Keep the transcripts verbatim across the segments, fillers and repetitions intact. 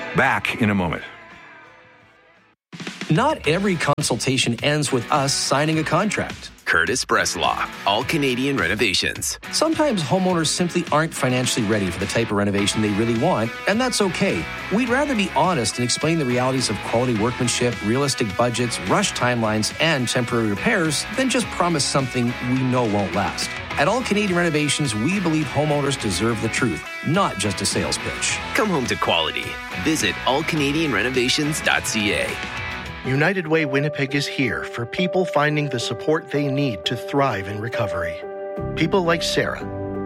Back in a moment. Not every consultation ends with us signing a contract. Curtis Bresslaw, All Canadian Renovations. Sometimes homeowners simply aren't financially ready for the type of renovation they really want, and that's okay. We'd rather be honest and explain the realities of quality workmanship, realistic budgets, rush timelines, and temporary repairs than just promise something we know won't last. At All Canadian Renovations, we believe homeowners deserve the truth, not just a sales pitch. Come home to quality. Visit all canadian renovations dot c a. United Way Winnipeg is here for people finding the support they need to thrive in recovery. People like Sarah.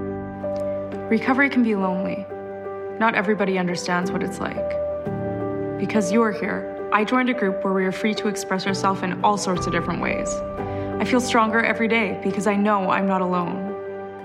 Recovery can be lonely. Not everybody understands what it's like. Because you're here, I joined a group where we are free to express ourselves in all sorts of different ways. I feel stronger every day because I know I'm not alone.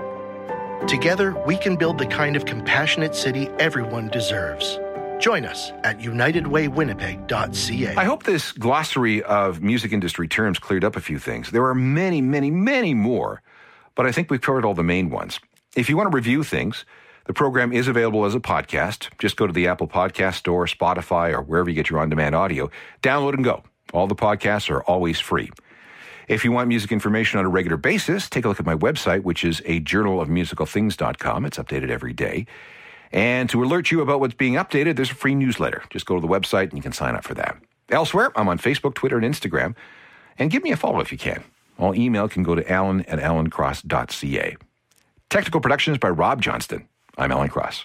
Together, we can build the kind of compassionate city everyone deserves. Join us at united way winnipeg dot c a. I hope this glossary of music industry terms cleared up a few things. There are many, many, many more, but I think we've covered all the main ones. If you want to review things, the program is available as a podcast. Just go to the Apple Podcast Store, Spotify, or wherever you get your on-demand audio. Download and go. All the podcasts are always free. If you want music information on a regular basis, take a look at my website, which is a journal of musical things dot com. It's updated every day. And to alert you about what's being updated, there's a free newsletter. Just go to the website and you can sign up for that. Elsewhere, I'm on Facebook, Twitter, and Instagram. And give me a follow if you can. All email can go to alan at alan cross dot c a. Technical production is by Rob Johnston. I'm Alan Cross.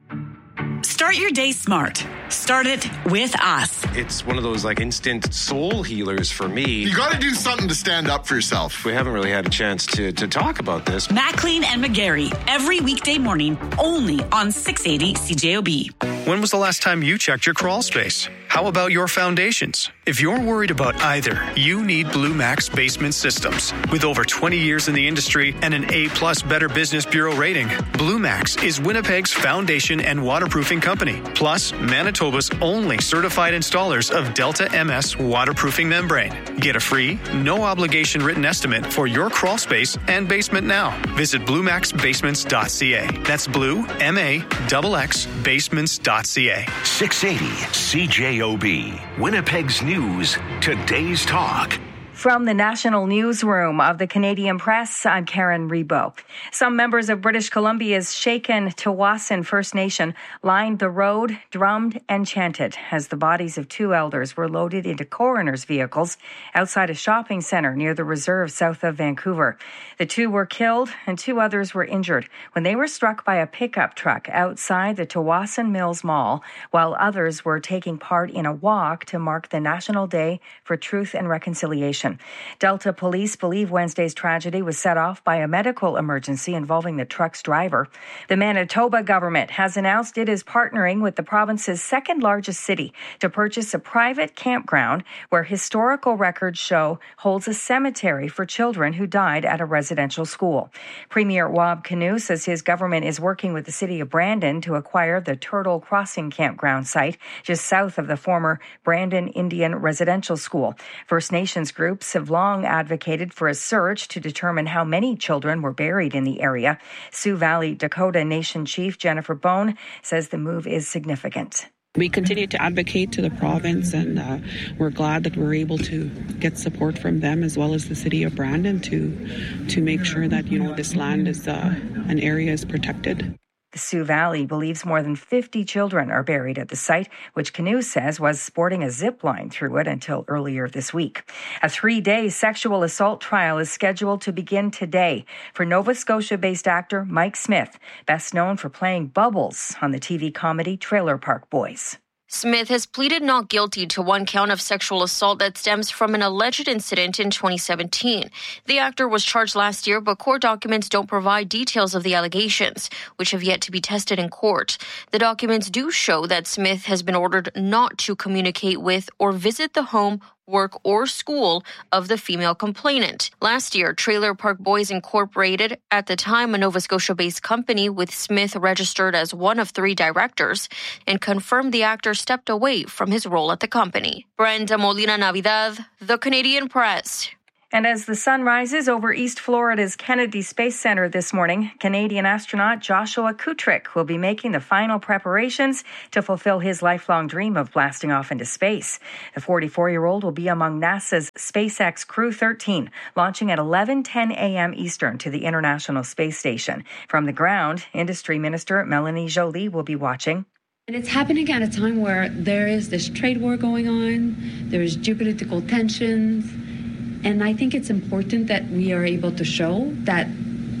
Start your day smart. Start it with us. It's one of those like instant soul healers for me. You got to do something to stand up for yourself. We haven't really had a chance to, to talk about this. Maclean and McGarry, every weekday morning, only on six eighty C J O B. When was the last time you checked your crawl space? How about your foundations? If you're worried about either, you need Blue Max Basement Systems. With over twenty years in the industry and an A-plus Better Business Bureau rating, Blue Max is Winnipeg's foundation and waterproofing company, plus Manitoba's only certified installers of Delta M S waterproofing membrane. Get a free, no-obligation written estimate for your crawl space and basement now. Visit blue max basements dot c a. That's blue, M A X X, basements dot c a. six eighty C J O B, Winnipeg's News, today's talk. From the National Newsroom of the Canadian Press, I'm Karen Rebo. Some members of British Columbia's Shaken Tawasin First Nation lined the road, drummed and chanted as the bodies of two elders were loaded into coroner's vehicles outside a shopping centre near the reserve south of Vancouver. The two were killed and two others were injured when they were struck by a pickup truck outside the Tawasin Mills Mall, while others were taking part in a walk to mark the National Day for Truth and Reconciliation. Delta police believe Wednesday's tragedy was set off by a medical emergency involving the truck's driver. The Manitoba government has announced it is partnering with the province's second largest city to purchase a private campground where historical records show holds a cemetery for children who died at a residential school. Premier Wab Kinew says his government is working with the city of Brandon to acquire the Turtle Crossing campground site just south of the former Brandon Indian Residential School. First Nations groups have long advocated for a search to determine how many children were buried in the area. Sioux Valley Dakota Nation Chief Jennifer Bone says the move is significant. We continue to advocate to the province, and uh, we're glad that we're able to get support from them as well as the city of Brandon to to make sure that, you know, this land is uh, an area is protected. The Sioux Valley believes more than fifty children are buried at the site, which Kinew says was sporting a zip line through it until earlier this week. A three-day sexual assault trial is scheduled to begin today for Nova Scotia-based actor Mike Smith, best known for playing Bubbles on the T V comedy Trailer Park Boys. Smith has pleaded not guilty to one count of sexual assault that stems from an alleged incident in twenty seventeen. The actor was charged last year, but court documents don't provide details of the allegations, which have yet to be tested in court. The documents do show that Smith has been ordered not to communicate with or visit the home, work, or school of the female complainant. Last year, Trailer Park Boys Incorporated, at the time a Nova Scotia-based company with Smith registered as one of three directors, and confirmed the actor stepped away from his role at the company. Brenda Molina Navidad, The Canadian Press. And as the sun rises over East Florida's Kennedy Space Center this morning, Canadian astronaut Joshua Kutrick will be making the final preparations to fulfill his lifelong dream of blasting off into space. The forty-four-year-old will be among NASA's SpaceX Crew thirteen, launching at eleven ten a.m. Eastern to the International Space Station. From the ground, Industry Minister Melanie Joly will be watching. And it's happening at a time where there is this trade war going on, there is geopolitical tensions. And I think it's important that we are able to show that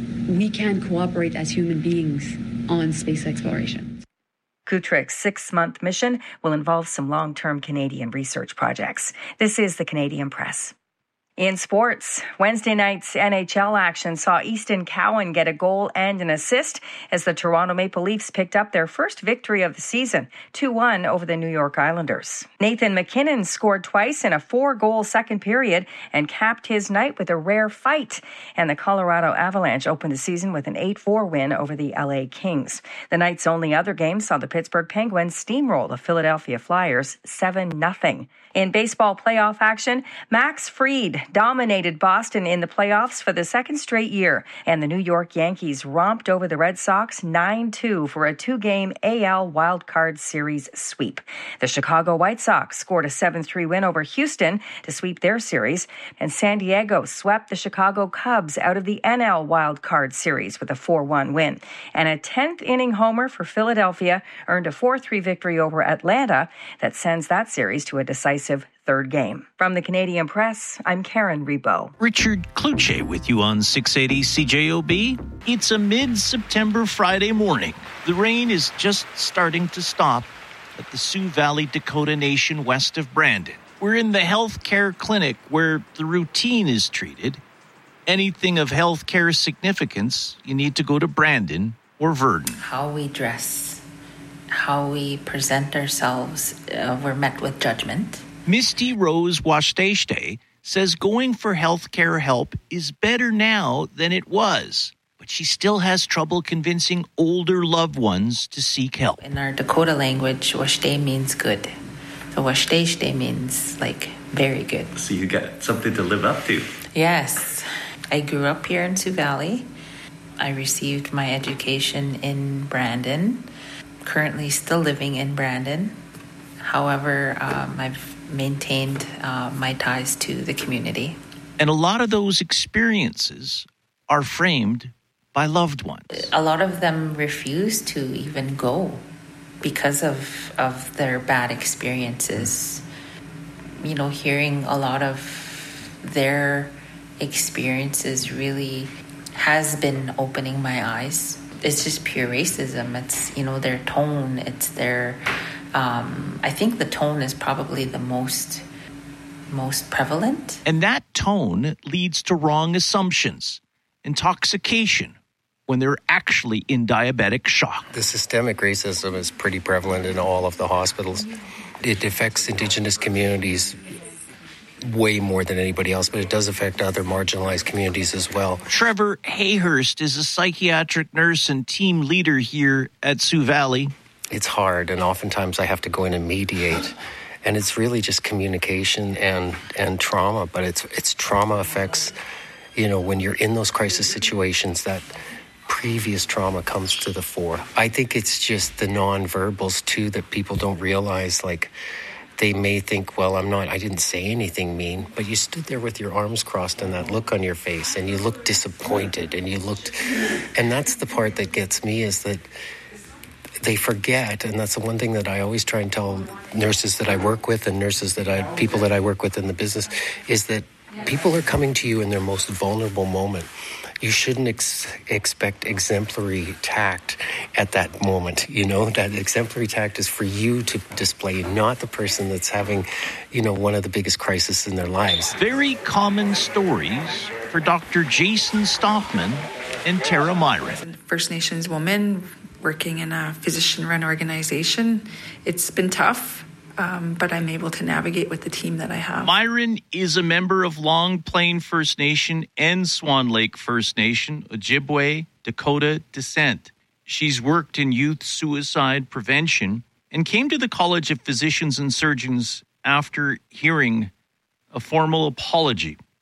we can cooperate as human beings on space exploration. Kutrick's six-month mission will involve some long-term Canadian research projects. This is the Canadian Press. In sports, Wednesday night's N H L action saw Easton Cowan get a goal and an assist as the Toronto Maple Leafs picked up their first victory of the season, two one over the New York Islanders. Nathan MacKinnon scored twice in a four-goal second period and capped his night with a rare fight. And the Colorado Avalanche opened the season with an eight four win over the L A Kings. The night's only other game saw the Pittsburgh Penguins steamroll the Philadelphia Flyers seven nothing. In baseball playoff action, Max Fried dominated Boston in the playoffs for the second straight year, and the New York Yankees romped over the Red Sox nine two for a two-game A L Wildcard Series sweep. The Chicago White Sox scored a seven three win over Houston to sweep their series, and San Diego swept the Chicago Cubs out of the N L Wildcard Series with a four one win. And a tenth-inning homer for Philadelphia earned a four three victory over Atlanta that sends that series to a decisive third game. From the Canadian Press, I'm Karen Rebo. Richard Kluche with you on six eighty C J O B. It's a mid-September Friday morning. The rain is just starting to stop at the Sioux Valley Dakota Nation west of Brandon. We're in the healthcare clinic where the routine is treated. Anything of healthcare significance, you need to go to Brandon or Verdon. How we dress, how we present ourselves, uh, we're met with judgment. Misty Rose Washteshte says going for healthcare help is better now than it was, but she still has trouble convincing older loved ones to seek help. In our Dakota language, Washteh means good. So Washteshte means like very good. So you got something to live up to. Yes. I grew up here in Sioux Valley. I received my education in Brandon. Currently still living in Brandon. However, um, I've maintained uh, my ties to the community. And a lot of those experiences are framed by loved ones. A lot of them refuse to even go because of, of their bad experiences. You know, hearing a lot of their experiences really has been opening my eyes. It's just pure racism. It's, you know, their tone, it's their... Um, I think the tone is probably the most most prevalent. And that tone leads to wrong assumptions, intoxication, when they're actually in diabetic shock. The systemic racism is pretty prevalent in all of the hospitals. It affects Indigenous communities way more than anybody else, but it does affect other marginalized communities as well. Trevor Hayhurst is a psychiatric nurse and team leader here at Sioux Valley. It's hard, and oftentimes I have to go in and mediate, and it's really just communication and, and trauma, but it's it's trauma affects, you know, when you're in those crisis situations, that previous trauma comes to the fore. I think it's just the nonverbals, too, that people don't realize, like, they may think, well, I'm not, I didn't say anything mean, but you stood there with your arms crossed and that look on your face, and you looked disappointed, and you looked, and that's the part that gets me, is that they forget, and that's the one thing that I always try and tell nurses that I work with and nurses that I, people that I work with in the business, is that people are coming to you in their most vulnerable moment. You shouldn't ex- expect exemplary tact at that moment. You know, that exemplary tact is for you to display, not the person that's having, you know, one of the biggest crises in their lives. Very common stories for Doctor Jason Stoffman and Tara Myron. First Nations woman working in a physician-run organization. It's been tough, um, but I'm able to navigate with the team that I have. Myron is a member of Long Plain First Nation and Swan Lake First Nation, Ojibwe, Dakota descent. She's worked in youth suicide prevention and came to the College of Physicians and Surgeons after hearing a formal apology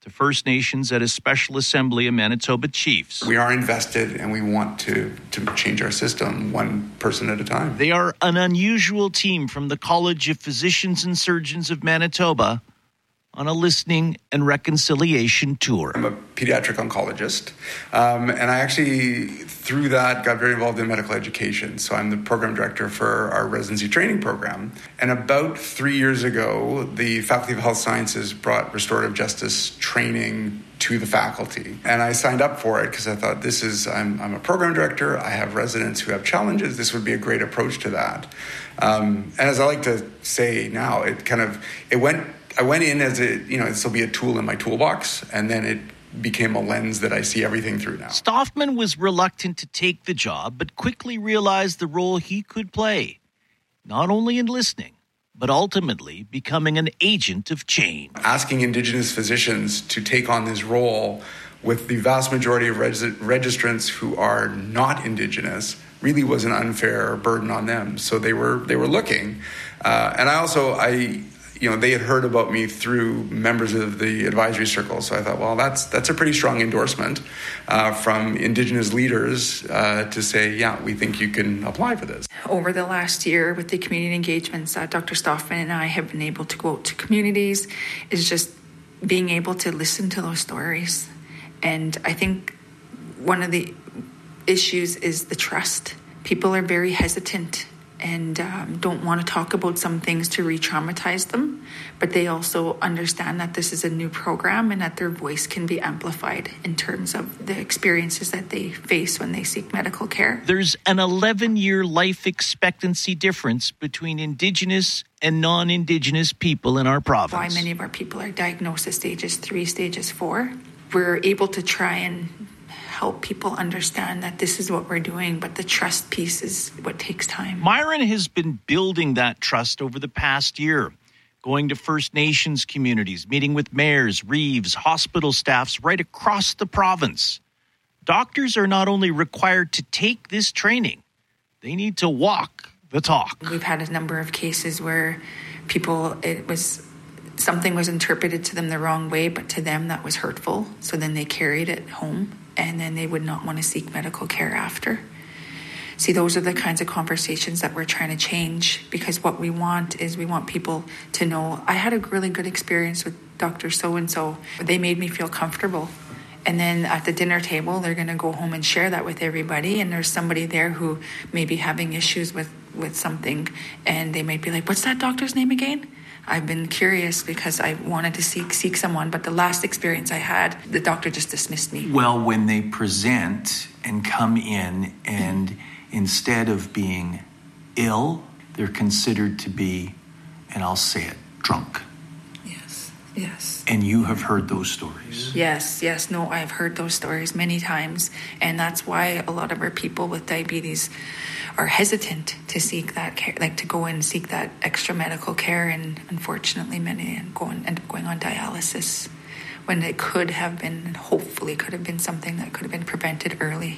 to First Nations at a special assembly of Manitoba Chiefs. We are invested and we want to, to change our system one person at a time. They are an unusual team from the College of Physicians and Surgeons of Manitoba on a listening and reconciliation tour. I'm a pediatric oncologist, um, and I actually, through that, got very involved in medical education. So I'm the program director for our residency training program. And about three years ago, the Faculty of Health Sciences brought restorative justice training to the faculty. And I signed up for it because I thought, this is, I'm, I'm a program director, I have residents who have challenges, this would be a great approach to that. Um, and as I like to say now, it kind of, it went, I went in as a, you know, this will be a tool in my toolbox, and then it became a lens that I see everything through now. Stoffman was reluctant to take the job, but quickly realized the role he could play, not only in listening, but ultimately becoming an agent of change. Asking Indigenous physicians to take on this role with the vast majority of res- registrants who are not Indigenous really was an unfair burden on them. So they were they were looking. Uh, and I also, I... you know, they had heard about me through members of the advisory circle. So I thought, well, that's that's a pretty strong endorsement uh, from Indigenous leaders uh, to say, yeah, we think you can apply for this. Over the last year with the community engagements that Doctor Stoffman and I have been able to go out to communities is just being able to listen to those stories. And I think one of the issues is the trust. People are very hesitant and um, don't want to talk about some things to re-traumatize them, but they also understand that this is a new program and that their voice can be amplified in terms of the experiences that they face when they seek medical care. There's an eleven-year life expectancy difference between Indigenous and non-Indigenous people in our province. Why many of our people are diagnosed as stages three, stages four. We're able to try and help people understand that this is what we're doing, but the trust piece is what takes time. Myron has been building that trust over the past year, going to First Nations communities, meeting with mayors, reeves, hospital staffs right across the province. Doctors are not only required to take this training, they need to walk the talk. We've had a number of cases where people, it was something was interpreted to them the wrong way, but to them that was hurtful. So then they carried it home, and then they would not want to seek medical care after. See, those are the kinds of conversations that we're trying to change, because what we want is we want people to know, I had a really good experience with Doctor So-and-so. They made me feel comfortable. And then at the dinner table, they're going to go home and share that with everybody. And there's somebody there who may be having issues with, with something, and they might be like, what's that doctor's name again? I've been curious because I wanted to seek seek someone, but the last experience I had, the doctor just dismissed me. Well, when they present and come in, and instead of being ill, they're considered to be, and I'll say it, drunk. Yes, yes. And you have heard those stories. Yes, yes. No, I've heard those stories many times. And that's why a lot of our people with diabetes are hesitant to seek that care, like to go and seek that extra medical care. And unfortunately, many end up going on dialysis when it could have been, and hopefully could have been something that could have been prevented early.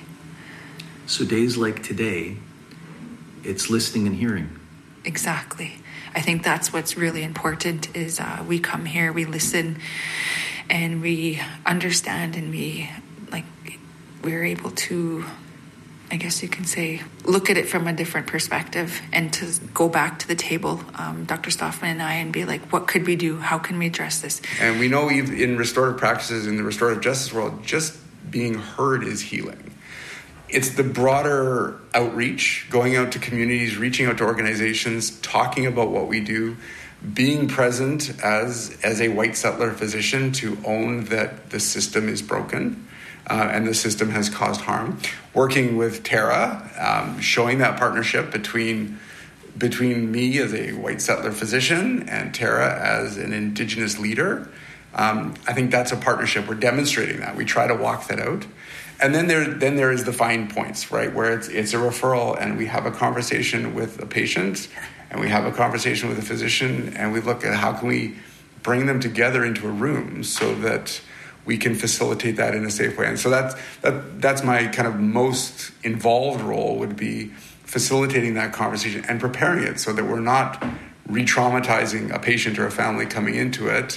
So days like today, it's listening and hearing. Exactly. I think that's what's really important is uh, we come here, we listen, and we understand, and we, like, we're able to, I guess you can say, look at it from a different perspective and to go back to the table, um, Doctor Stoffman and I, and be like, what could we do? How can we address this? And we know in restorative practices, in the restorative justice world, just being heard is healing. It's the broader outreach, going out to communities, reaching out to organizations, talking about what we do, being present as, as a white settler physician to own that the system is broken. Uh, and the system has caused harm. Working with Tara, um, showing that partnership between between me as a white settler physician and Tara as an Indigenous leader, um, I think that's a partnership. We're demonstrating that. We try to walk that out. And then there then there is the fine points, right, where it's it's a referral and we have a conversation with a patient and we have a conversation with a physician and we look at how can we bring them together into a room so that we can facilitate that in a safe way. And so that's that that's my kind of most involved role, would be facilitating that conversation and preparing it so that we're not re-traumatizing a patient or a family coming into it,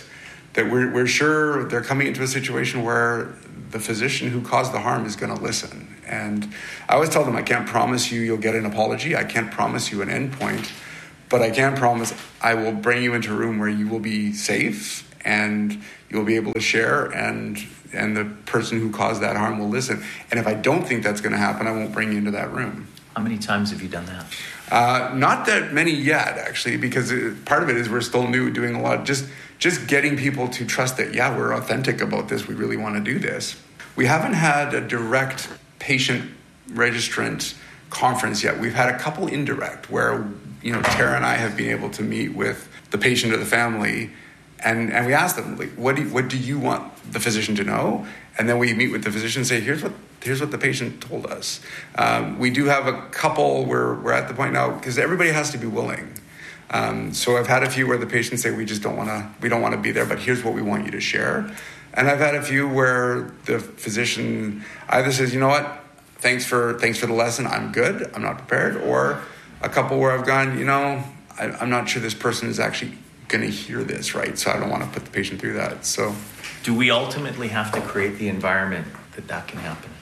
that we're, we're sure they're coming into a situation where the physician who caused the harm is going to listen. And I always tell them, I can't promise you you'll get an apology. I can't promise you an endpoint. But I can promise I will bring you into a room where you will be safe and you'll be able to share, and and the person who caused that harm will listen. And if I don't think that's going to happen, I won't bring you into that room. How many times have you done that? Uh, not that many yet, actually, because it, part of it is we're still new, doing a lot. Just, just getting people to trust that, yeah, we're authentic about this. We really want to do this. We haven't had a direct patient registrant conference yet. We've had a couple indirect where, you know, Tara and I have been able to meet with the patient or the family, and, and we ask them, like, what do you, what do you want the physician to know? And then we meet with the physician and say, here's what here's what the patient told us. Um, we do have a couple where we're at the point now, because everybody has to be willing. Um, so I've had a few where the patients say, we just don't want to, we don't want to be there, but here's what we want you to share. And I've had a few where the physician either says, you know what, thanks for thanks for the lesson, I'm good, I'm not prepared. Or a couple where I've gone, you know, I, I'm not sure this person is actually going to hear this, right? So I don't want to put the patient through that. So, do we ultimately have to create the environment that that can happen?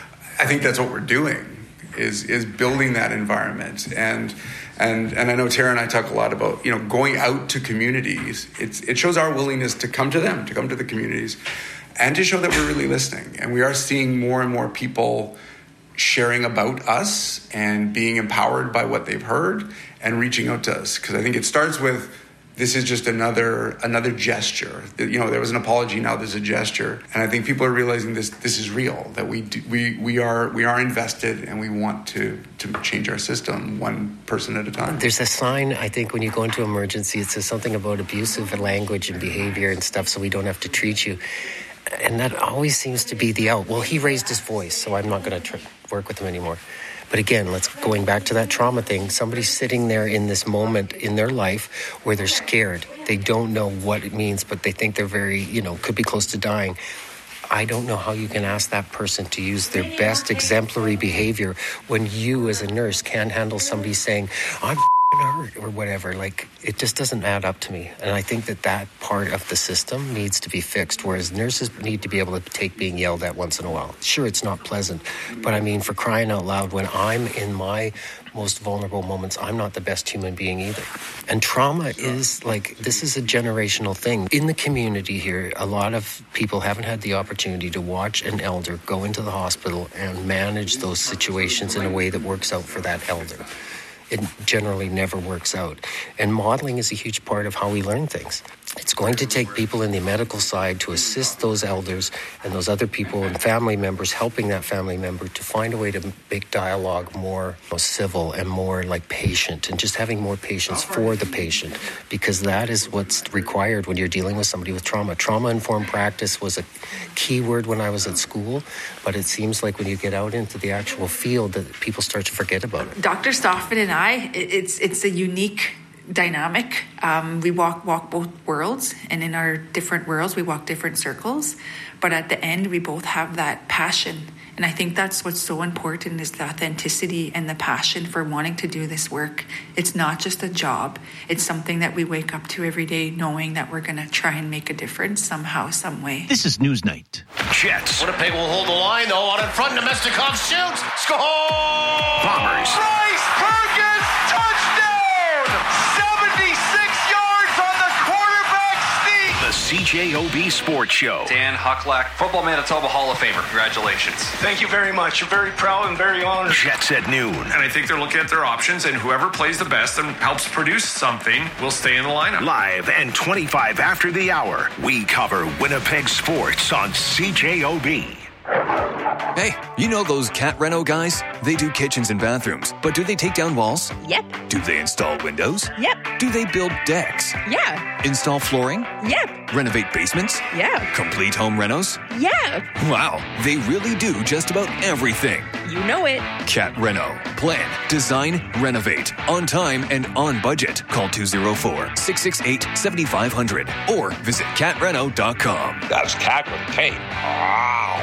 I think that's what we're doing, is is building that environment. And and and I know Tara and I talk a lot about, you know, going out to communities. It's it shows our willingness to come to them, to come to the communities, and to show that we're really listening. And we are seeing more and more people sharing about us and being empowered by what they've heard and reaching out to us. Because I think it starts with, this is just another another gesture. You know, there was an apology, now there's a gesture. And I think people are realizing this this is real, that we do, we we are we are invested, and we want to to change our system one person at a time. There's a sign, I think, when you go into emergency, it says something about abusive language and behavior and stuff, so we don't have to treat you. And that always seems to be the out. Well, he raised his voice, so I'm not going to tr- work with him anymore. But again, let's going back to that trauma thing. Somebody's sitting there in this moment in their life where they're scared. They don't know what it means, but they think they're very, you know, could be close to dying. I don't know how you can ask that person to use their best exemplary behavior when you as a nurse can't handle somebody saying, I'm hurt or whatever. Like, it just doesn't add up to me. And I think that that part of the system needs to be fixed, whereas nurses need to be able to take being yelled at once in a while. Sure, it's not pleasant, but I mean, for crying out loud, when I'm in my most vulnerable moments, I'm not the best human being either. And trauma is like, this is a generational thing. In the community here, a lot of people haven't had the opportunity to watch an elder go into the hospital and manage those situations in a way that works out for that elder. It generally never works out. And modeling is a huge part of how we learn things. It's going to take people in the medical side to assist those elders and those other people and family members, helping that family member to find a way to make dialogue more you know, civil and more like patient, and just having more patience for the patient, because that is what's required when you're dealing with somebody with trauma. Trauma-informed practice was a key word when I was at school, but it seems like when you get out into the actual field that people start to forget about it. Doctor Stoffman and I, it's it's a unique dynamic. Um, we walk walk both worlds, and in our different worlds, we walk different circles. But at the end, we both have that passion. And I think that's what's so important, is the authenticity and the passion for wanting to do this work. It's not just a job. It's something that we wake up to every day knowing that we're going to try and make a difference somehow, some way. This is Newsnight. Jets. Winnipeg will hold the line, though. On in front, Nemestikov shoots. Score! Bombers. Bryce Perkins, touchdown! seventy-six yards on the quarterback sneak. The C J O B Sports Show. Dan Hucklack, Football Manitoba Hall of Famer. Congratulations. Thank you very much. You're very proud and very honored. Jets at noon. And I think they're looking at their options, and whoever plays the best and helps produce something will stay in the lineup. Live and twenty-five after the hour, we cover Winnipeg sports on C J O B. Hey, you know those Cat Reno guys? They do kitchens and bathrooms, but do they take down walls? Yep. Do they install windows? Yep. Do they build decks? Yeah. Install flooring? Yep. Renovate basements? Yeah. Complete home renos? Yeah. Wow, they really do just about everything. You know it. Cat Reno. Plan, design, renovate. On time and on budget. Call two oh four, six six eight, seven five zero zero or visit cat reno dot com. That's cat with a K. Wow.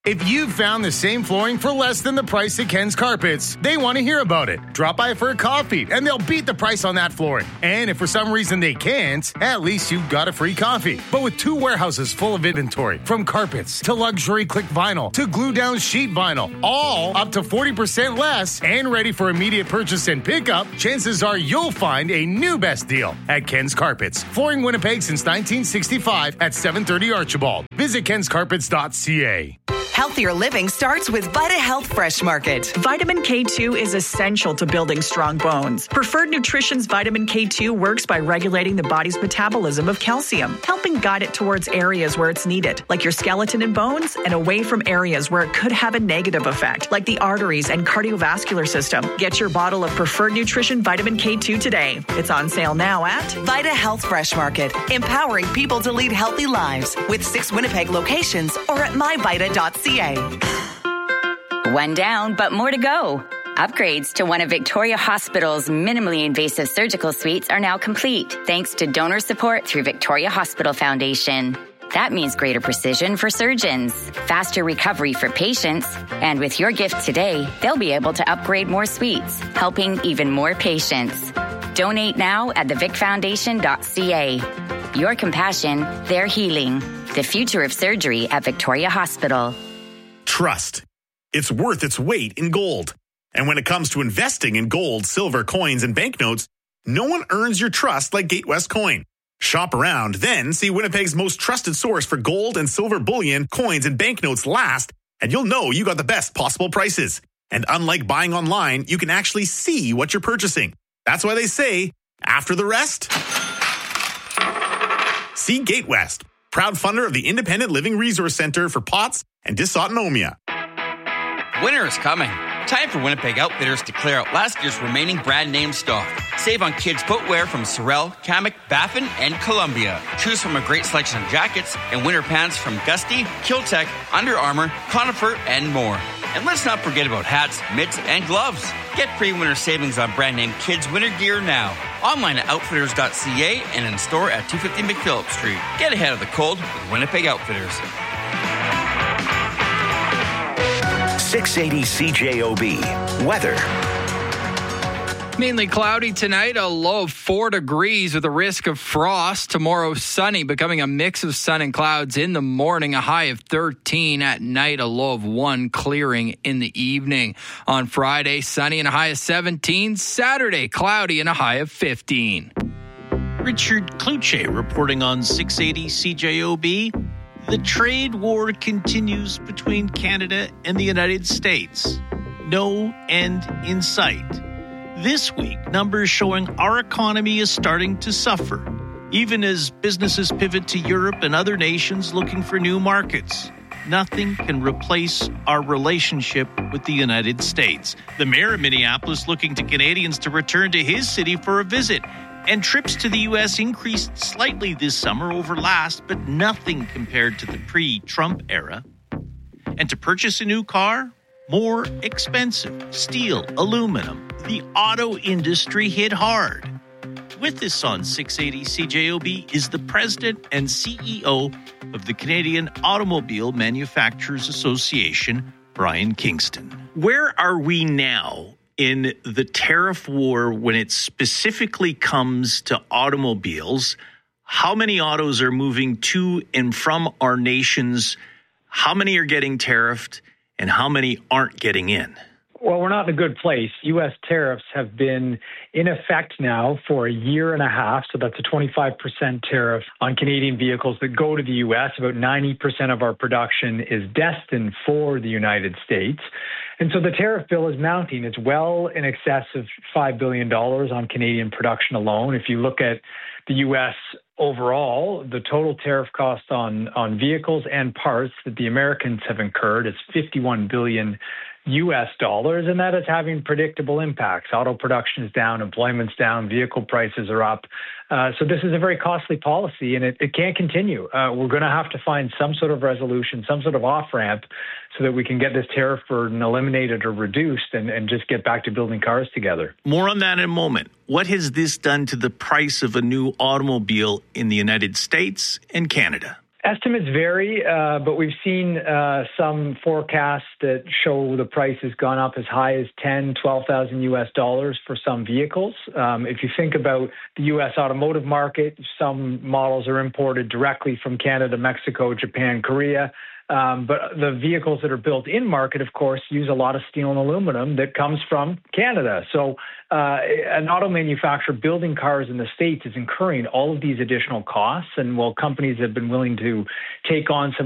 If you've found the same flooring for less than the price at Ken's Carpets, they want to hear about it. Drop by for a coffee, and they'll beat the price on that flooring. And if for some reason they can't, at least you've got a free coffee. But with two warehouses full of inventory, from carpets to luxury click vinyl to glue-down sheet vinyl, all up to forty percent less and ready for immediate purchase and pickup, chances are you'll find a new best deal at Ken's Carpets. Flooring Winnipeg since nineteen sixty-five at seven thirty Archibald. Visit kens carpets dot c a. Healthier living starts with Vita Health Fresh Market. Vitamin K two is essential to building strong bones. Preferred Nutrition's Vitamin K two works by regulating the body's metabolism of calcium, helping guide it towards areas where it's needed, like your skeleton and bones, and away from areas where it could have a negative effect, like the arteries and cardiovascular system. Get your bottle of Preferred Nutrition Vitamin K two today. It's on sale now at Vita Health Fresh Market, empowering people to lead healthy lives with six Winnipeg locations or at my vita dot c a. One down, but more to go. Upgrades to one of Victoria Hospital's minimally invasive surgical suites are now complete, thanks to donor support through Victoria Hospital Foundation. That means greater precision for surgeons, faster recovery for patients, and with your gift today, they'll be able to upgrade more suites, helping even more patients. Donate now at the vic foundation dot c a. Your compassion, their healing. The future of surgery at Victoria Hospital. Trust. It's worth its weight in gold. And when it comes to investing in gold, silver, coins, and banknotes, no one earns your trust like Gatewest Coin. Shop around, then see Winnipeg's most trusted source for gold and silver bullion, coins, and banknotes last, and you'll know you got the best possible prices. And unlike buying online, you can actually see what you're purchasing. That's why they say, after the rest, see Gatewest, proud funder of the Independent Living Resource Center for P O T S and dysautonomia. Winter is coming. Time for Winnipeg Outfitters to clear out last year's remaining brand name stock. Save on kids' footwear from Sorel, Kamek, Baffin, and Columbia. Choose from a great selection of jackets and winter pants from Gusty, Kiltech, Under Armour, Conifer, and more. And let's not forget about hats, mitts, and gloves. Get free winter savings on brand name kids' winter gear now. Online at outfitters dot c a and in store at two fifty McPhillips Street. Get ahead of the cold with Winnipeg Outfitters. six eighty C J O B. Weather. Mainly cloudy tonight, a low of four degrees with a risk of frost. Tomorrow, sunny, becoming a mix of sun and clouds in the morning, a high of thirteen at night, a low of one, clearing in the evening. On Friday, sunny and a high of seventeen. Saturday, cloudy and a high of fifteen. Richard Kluche reporting on six eighty C J O B. The trade war continues between Canada and the United States. No end in sight. This week, numbers showing our economy is starting to suffer, even as businesses pivot to Europe and other nations looking for new markets. Nothing can replace our relationship with the United States. The mayor of Minneapolis looking to Canadians to return to his city for a visit. And trips to the U S increased slightly this summer over last, but nothing compared to the pre-Trump era. And to purchase a new car, more expensive. Steel, aluminum. The auto industry hit hard. With us on six eighty C J O B is the president and C E O of the Canadian Automobile Manufacturers Association, Brian Kingston. Where are we now in the tariff war when it specifically comes to automobiles? How many autos are moving to and from our nations? How many are getting tariffed and how many aren't getting in? Well, we're not in a good place. U S tariffs have been in effect now for a year and a half. So that's a twenty-five percent tariff on Canadian vehicles that go to the U S. About ninety percent of our production is destined for the United States. And so the tariff bill is mounting. It's well in excess of five billion dollars on Canadian production alone. If you look at the U S overall, the total tariff cost on, on vehicles and parts that the Americans have incurred is fifty-one billion U S dollars, and that is having predictable impacts. Auto production is down, employment's down, vehicle prices are up. Uh, so this is a very costly policy, and it, it can't continue. Uh, we're going to have to find some sort of resolution, some sort of off-ramp, so that we can get this tariff burden eliminated or reduced and, and just get back to building cars together. More on that in a moment. What has this done to the price of a new automobile in the United States and Canada? Estimates vary, uh, but we've seen uh, some forecasts that show the price has gone up as high as ten, twelve thousand U S dollars for some vehicles. Um, if you think about the U S automotive market, some models are imported directly from Canada, Mexico, Japan, Korea. Um, but the vehicles that are built in market, of course, use a lot of steel and aluminum that comes from Canada. So uh, an auto manufacturer building cars in the States is incurring all of these additional costs. And while companies have been willing to take on some